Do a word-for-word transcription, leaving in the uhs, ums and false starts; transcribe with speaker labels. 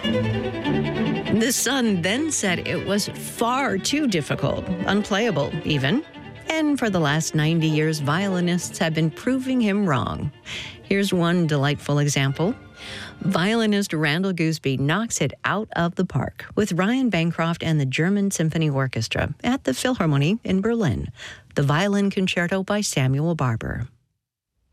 Speaker 1: The Sun then said it was far too difficult, unplayable even. And for the last ninety years, violinists have been proving him wrong. Here's one delightful example. Violinist Randall Gooseby knocks it out of the park with Ryan Bancroft and the German Symphony Orchestra at the Philharmonie in Berlin. The Violin Concerto by Samuel Barber.